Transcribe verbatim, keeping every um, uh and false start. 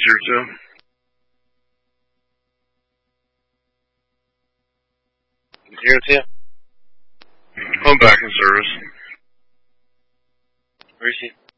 or two. Here with you? I'm back in service. Where is he?